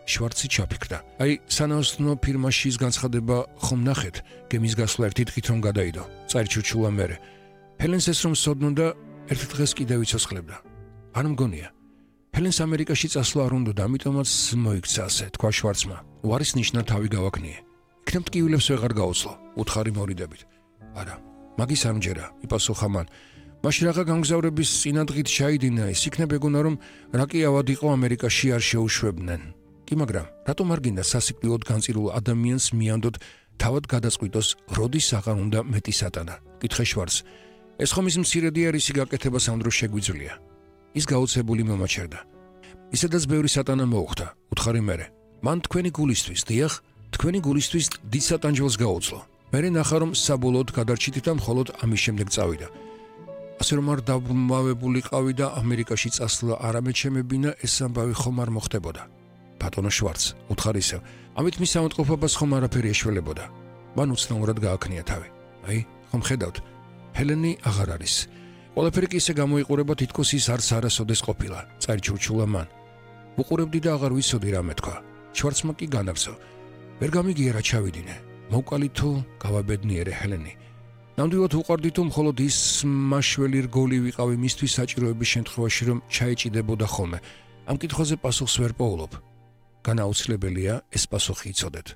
შვარცი ჩაფიქრდა. აი, სანაოსნო ფირმაში ის განცხადება ხომ ნახეთ, გემის გასვლა ერთი დღით რომ გადაიდო. წაირჩურჩულა მერე. ჰელენს ეს რომ სოდნოდა, ერთ დღეს კიდევ იცოცხლებდა. არ მგონია. ჰელენს ამერიკაში წასვლა არ უნდოდა, ამიტომაც მოიქცა ასე, თქვა შვარცმა. უარის ნიშნა თავი გავაკნიე. იქნებ ტკივილებს ვეღარ გაუძლო, უთხარი მორიდებით. არა, მაგის არ მჯერა, იპასუხა მან. მაშინ რაღა გამგზავრების წინა დღით ჩაიდინა ის, იქნებ ეგონა რომ რაკი ავად იყო ამერიკაში არ შეუშვებდნენ. კი, მაგრამ რატომ არ გინდა სასიკვდილოდ განწირულ ადამიანს მიანდოთ თავად გადაწყვიტოს, როდის აღარ უნდა მეტი სატანა? კითხე შვარცს. ეს ხომ ის მცირედი არის გაკეთება სამ დროს შეგვიძლია. ის გაოცებული მომაჩერდა. ისედაც ბევრი სატანა მოუხდა, უთხარი მერე. მან თქვენი გულისთვის, დიახ, თქვენი გულისთვის დიდ სატანჯველს გაუძლო. მერე ნახა რომ საბოლოოდ გადარჩით და მხოლოდ ამის შემდეგ წავიდა. ასე რომ არ დამავებულიყავი და ამერიკაში წასვლა არამედ შემებინა, ეს ამბავი ხომ არ მოხდებოდა. ბატონო შვარც, უთხარი ისევ. ამით მის საუნტყოფობას ხომ არაფერი ეშველებოდა. მან უცნაურად გააკნია თავი. აი, ხომ ხედავთ, ჰელენი აღარ არის. ყველაფერი კი ისე გამოიყურება, თითქოს ის არც არასოდეს ყოფილა. წაირჩურჩულა მან. უყურებდი და აღარ ვიცოდი რა მეთქვა. შვარცმა კი განაგრძო. ვერ გამიგია რა ჩავიდინე. მოვკალი თუ გავაბედნიერე ჰელენი. ნამდვილად უყვარდი თუ მხოლოდ ის მაშველი რგოლი ვიყავი მისთვის საჭიროების შემთხვევაში რომ ჩაეჭიდებოდა ხოლმე. ამ კითხვაზე პასუხს ვერ პოულობ. განაუცილებელია ეს პასუხი იცოდეთ.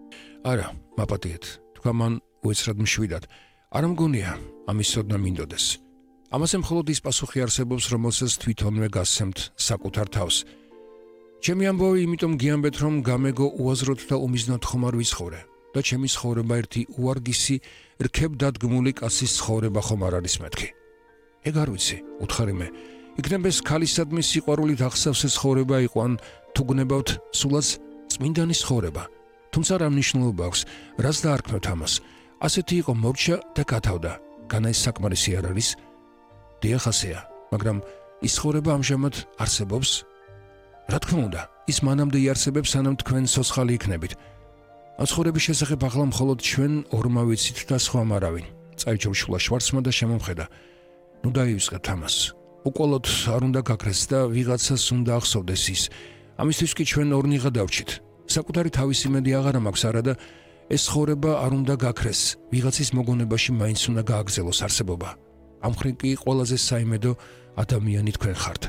არა, მაპატიეთ, თქვა მან უეცრად მშვიდად. არ მგონია ამის ცოდნა მინდოდეს. ამაზე მხოლოდ ის პასუხი არსებობს, რომელსაც თვითონვე გასცემთ საკუთარ თავს. ჩემი ამბავი იმიტომ გიამბეთ, რომ გამეგო უაზროდ და უმიზნოდ ხომ არ ვიცხოვრე და ჩემი ცხოვრება ერთი უარგისი რქებდადგმული კაცის ცხოვრება ხომ არ არის მეთქი. ეგ არ ვიცი, უთხარი მე. იქნებ ეს ქალისადმი სიყვარულით აღსავსე ცხოვრება იყო, ან თუ გნებავთ სულაც წმინდანის ცხოვრება. თუმცა რა მნიშვნელობა აქვს, რას დაარქმევთ ამას? ასეთი იყო მორჩა და გათავდა. განა ეს საკმარისი არ არის? დიახ, ასეა, მაგრამ ის ცხოვრება ამჟამად არსებობს? რა თქმა უნდა, ის მანამდე იარსებებს, სანამ თქვენ სოცხალი იქნებით. ამ ცხოვრების შესახებ ახლა მხოლოდ ჩვენ ორმა ვიცით და სხვამ არავინ. წაიჩურჩულა შვარცმა და შემომხედა. ნუ დაივიწყეთ ამას. უყოლოდ არ უნდა გაქრეს და ვიღაცას უნდა ახსოვდეს ის. ამისთვის კი ჩვენ ორნიღა დავჭით. საკუთარი თავის იმედი აღარა მაქვს, არა და ეს ცხოვრება არ უნდა გაქრეს. ვიღაცის მოგონებაში მაინც უნდა გააგრძელოს არსებობა. ამ მხრივ კი ყველაზე საიმედო ადამიანი თქვენ ხართ.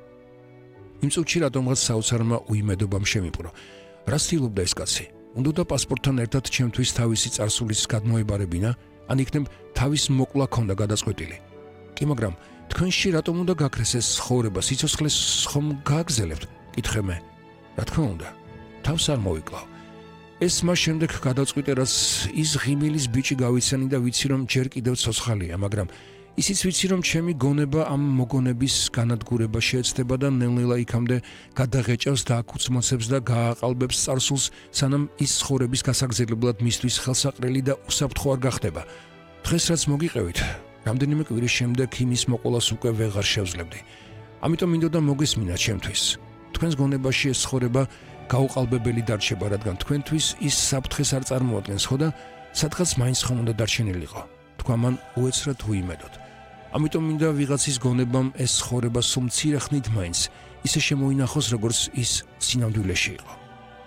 იმ წუთში რატომღაც საოცარმა უიმედობამ შემიპყრო. რა ცდილობდა ეს კაცი? უნდა პასპორტთან ერთად ჩემთვის თავისი წარსულის გადმოებარებინა, ან იქნებ თავის მოკლა ქონდა გადაწყვეტილი. კი, მაგრამ თქვენში რატომ უნდა გაქრეს ეს ცხოვრება? სიცოცხლეს ხომ გააგზელებთ? კითხე მე. რა თქმა უნდა, თავს არ მოვიკლავ. ეს მას შემდეგ გადაწყვიტე, რაც ის ღიმილის ბიჭი გავიცანი და ვიცი რომ ჯერ კიდევ ცოცხალია, მაგრამ ისიც ვიცი რომ ჩემი გონება ამ მოგონების განადგურება შეეცდება და ნელ-ნელა იქამდე გადაღეჭავს და აკუცმოცებს და გააყალბებს წარსულს, სანამ ის ცხოვრების გასაგრძელებლად მისთვის ხელსაყრელი და უსაფრთხო არ გახდება. დღეს რაც მოგიყევით, რამდენიმე კვირის შემდეგ იმის მოყოლას უკვე ვეღარ შევძლებდი. ამიტომ მინდოდა მოგესმინათ ჩემთვის. თქვენს გონებაში ეს ცხოვრება გაუყალბებელი დარჩება, რადგან თქვენთვის ის საფრთხეს არ წარმოადგენს, ხო და სადღაც მაინც ხომ უნდა დარჩენილიყო. თქვა მან უეცრად უიმედოდ. ამიტომ მინდა ვიღაცის გონებამ ეს ცხოვრება სულ მცირე ხნით მაინც ისე შემოინახოს, როგორც ის სინამდვილეში იყო.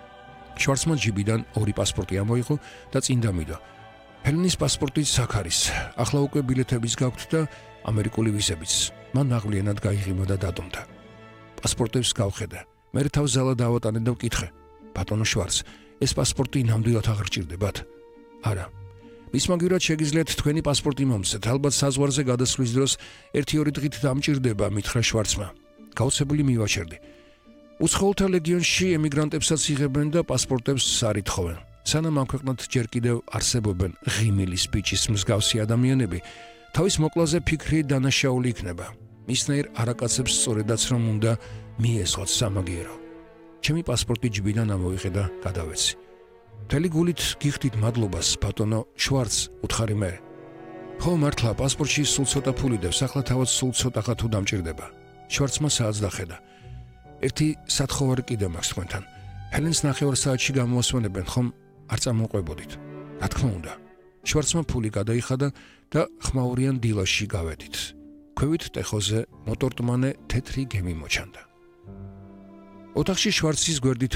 შვარცმა ჯიბიდან ორი პასპორტი ამოიღო და წინ დამიდო. ჰელენის პასპორტიც აქ არის. ახლა უკვე ბილეთებიც გაქვთ და ამერიკული ვიზებიც. მან ნაღვლიანად გაიღიმა და დადუმდა. პასპორტებს გავხედა. მე თავს ზალა დავატანე და ვკითხე. ბატონო შვარც, ეს პასპორტი ნამდვილად აღარ ჭირდებათ? არა. მის მაგივრად შეგიძლიათ თქვენი პასპორტი მომცეთ. ალბათ საზღვარზე გადასვლის დროს 1-2 დღით დამჭირდება, მითხრა შვარცმა. გაოცებული მივაჩერდი. უცხოელთა ლეგიონში ემიგრანტებსაც იღებენ და პასპორტებს არ ითხოვენ. სანამ ამ ქვეყნად ჯერ კიდევ არსებობენ ღიმილის ბიჭის მსგავსი ადამიანები, თავის მოკლაზე ფიქრი დანაშაული იქნება. მისნაირ არაკაცებს სწორედაც რომ უნდა მიესხოთ სამაგიერო. ჩემი პასპორტი ჯიბიდან ამოვიღე და გადავეცი. მთელი გულით გიხდით მადლობას, ბატონო შვარც, უთხარი მე. ხო, მართლა, პასპორტში სულ ცოტა ფული დევს, ახლა თავად სულ ცოტა თუ დამჭირდება. შვარცმა საათს დახედა. ერთი სათხოვარი კიდე მაქვს თქვენთან. ჰელენს 9 საათში გამოასვენებენ, ხომ არ წამოყვებოდით? რა თქმა უნდა. შვარცმა ფული გადაიხადა და ხმაურიან დილაში გავედით. ქვევით ტეხოზე მოტორტმანე თეთრი გემი მოჩანდა. ოთახში შვარცის გვერდით